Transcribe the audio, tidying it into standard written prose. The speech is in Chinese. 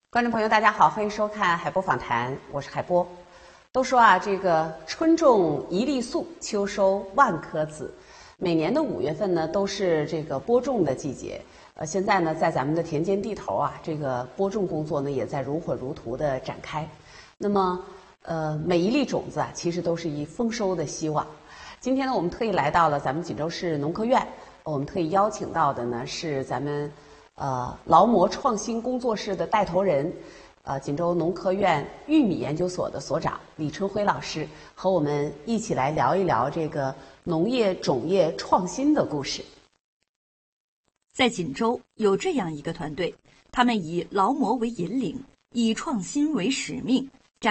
观众朋友，大家好，欢迎收看海波访谈，我是海波。都说啊，这个春种一粒粟，秋收万颗子。每年的5月份呢，都是这个播种的季节。现在呢，在咱们的田间地头啊，这个播种工作呢，也在如火如荼的展开。那么，每一粒种子啊，其实都是一丰收的希望。今天呢，我们特意来到了咱们锦州市农科院，我们特意邀请到的呢是咱们劳模创新工作室的带头人，锦州农科院玉米研究所的所长李春辉老师，和我们一起来聊一聊这个农业种业创新的故事。 在锦州有这样一个团队，他们以劳模为引领，以创新为使命，